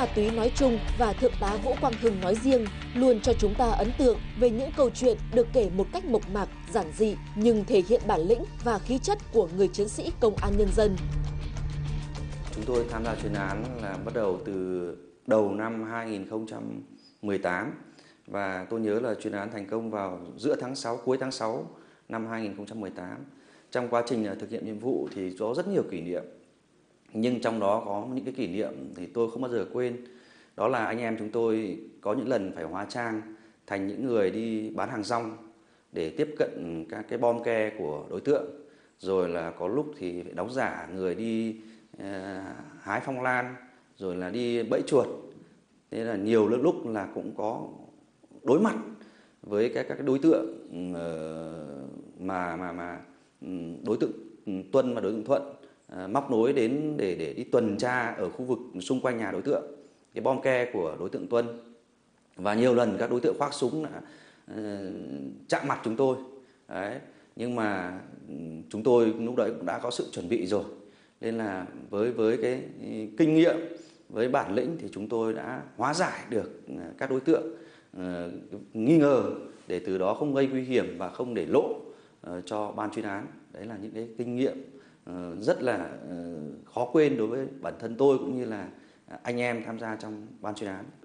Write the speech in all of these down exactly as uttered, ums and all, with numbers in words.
ma túy nói chung và Thượng tá Vũ Quang Hưng nói riêng luôn cho chúng ta ấn tượng về những câu chuyện được kể một cách mộc mạc, giản dị nhưng thể hiện bản lĩnh và khí chất của người chiến sĩ công an nhân dân. Chúng tôi tham gia chuyên án là bắt đầu từ đầu năm hai nghìn không trăm mười tám và tôi nhớ là chuyên án thành công vào giữa tháng sáu, cuối tháng sáu năm hai nghìn không trăm mười tám. Trong quá trình thực hiện nhiệm vụ thì có rất nhiều kỷ niệm. Nhưng trong đó có những cái kỷ niệm thì tôi không bao giờ quên. Đó là anh em chúng tôi có những lần phải hóa trang thành những người đi bán hàng rong để tiếp cận các cái bom ke của đối tượng. Rồi là có lúc thì phải đóng giả người đi uh, hái phong lan, rồi là đi bẫy chuột. Thế là nhiều lúc là cũng có đối mặt với các các đối tượng uh, mà mà mà đối tượng Tuân và đối tượng Thuận uh, móc nối đến để để đi tuần tra ở khu vực xung quanh nhà đối tượng, cái bom ke của đối tượng Tuân. Và nhiều lần các đối tượng khoác súng đã uh, chạm mặt chúng tôi. Đấy. Nhưng mà chúng tôi lúc đấy cũng đã có sự chuẩn bị rồi, nên là với với cái kinh nghiệm, với bản lĩnh thì chúng tôi đã hóa giải được các đối tượng uh, nghi ngờ để từ đó không gây nguy hiểm và không để lộ uh, cho ban chuyên án. Đấy là những cái kinh nghiệm uh, rất là uh, khó quên đối với bản thân tôi cũng như là anh em tham gia trong ban chuyên án.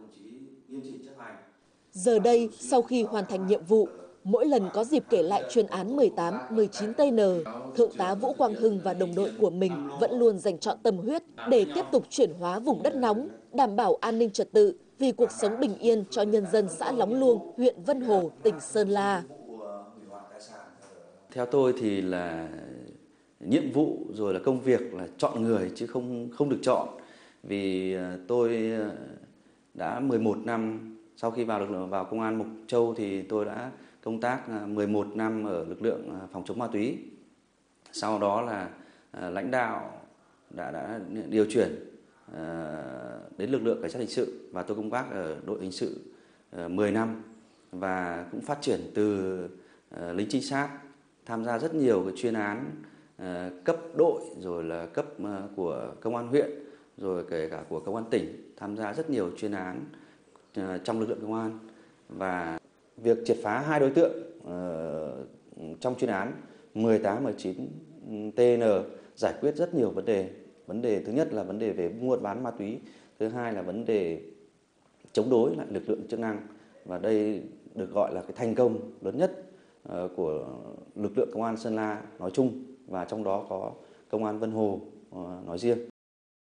Giờ đây, sau khi hoàn thành nhiệm vụ, mỗi lần có dịp kể lại chuyên án mười tám, mười chín T N, Thượng tá Vũ Quang Hưng và đồng đội của mình vẫn luôn dành trọn tâm huyết để tiếp tục chuyển hóa vùng đất nóng, đảm bảo an ninh trật tự vì cuộc sống bình yên cho nhân dân xã Lóng Luông, huyện Vân Hồ, tỉnh Sơn La. Theo tôi thì là nhiệm vụ rồi là công việc là chọn người chứ không không được chọn. Vì tôi đã mười một năm sau khi vào lực lượng vào công an Mộc Châu thì tôi đã công tác mười một năm ở lực lượng phòng chống ma túy. Sau đó là lãnh đạo đã đã điều chuyển đến lực lượng cảnh sát hình sự và tôi công tác ở đội hình sự mười năm và cũng phát triển từ lính trinh sát, tham gia rất nhiều cái chuyên án cấp đội rồi là cấp của công an huyện rồi kể cả của công an tỉnh, tham gia rất nhiều chuyên án trong lực lượng công an. Và việc triệt phá hai đối tượng uh, trong chuyên án mười tám, mười chín T N giải quyết rất nhiều vấn đề. Vấn đề thứ nhất là vấn đề về buôn bán ma túy, thứ hai là vấn đề chống đối lại lực lượng chức năng. Và đây được gọi là cái thành công lớn nhất uh, của lực lượng công an Sơn La nói chung và trong đó có công an Vân Hồ uh, nói riêng.